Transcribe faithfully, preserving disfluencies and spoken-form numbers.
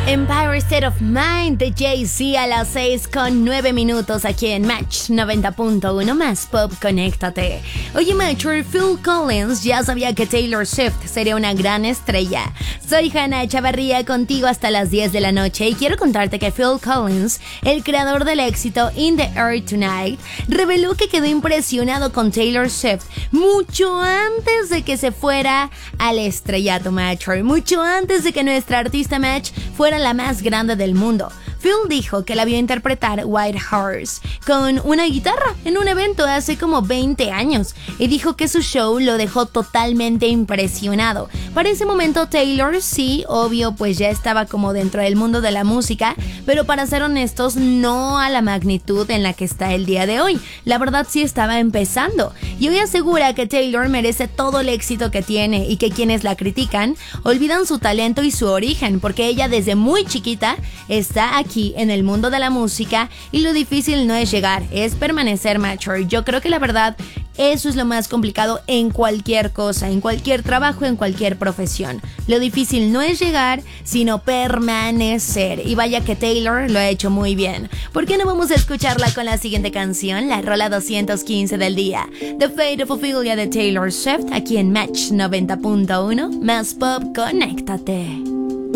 Empire State of Mind de Jay-Z a las seis con nueve minutos aquí en Match noventa punto uno más Pop, conéctate. Oye, Matcher, Phil Collins ya sabía que Taylor Swift sería una gran estrella. Soy Hannah Chavarría contigo hasta las diez de la noche y quiero contarte que Phil Collins, el creador del éxito In the Air Tonight, reveló que quedó impresionado con Taylor Swift mucho antes de que se fuera al estrellato, Matcher, mucho antes de que nuestra artista Match fuera la más grande del mundo. Phil dijo que la vio interpretar White Horse con una guitarra en un evento hace como veinte años y dijo que su show lo dejó totalmente impresionado. Para ese momento Taylor, sí, obvio, pues ya estaba como dentro del mundo de la música, pero para ser honestos, no a la magnitud en la que está el día de hoy. La verdad sí estaba empezando y hoy asegura que Taylor merece todo el éxito que tiene y que quienes la critican olvidan su talento y su origen, porque ella desde muy chiquita está aquí aquí en el mundo de la música y lo difícil no es llegar, es permanecer, Matcher. Yo creo que la verdad eso es lo más complicado en cualquier cosa, en cualquier trabajo, en cualquier profesión. Lo difícil no es llegar, sino permanecer. Y vaya que Taylor lo ha hecho muy bien. ¿Por qué no vamos a escucharla con la siguiente canción? La rola doscientos quince del día. The Fate of Ophelia de Taylor Swift, aquí en Match noventa punto uno. Más Pop, conéctate.